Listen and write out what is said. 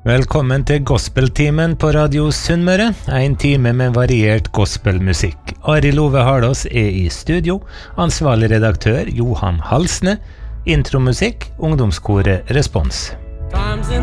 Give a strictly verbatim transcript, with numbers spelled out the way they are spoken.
Velkommen til Gospeltimen på Radio Sunnmøre, en time med variert gospelmusikk. Arild Ove Harlås er i studio, ansvarlig redaktør Johan Halsne, intromusikk, ungdomskoret Respons. Times in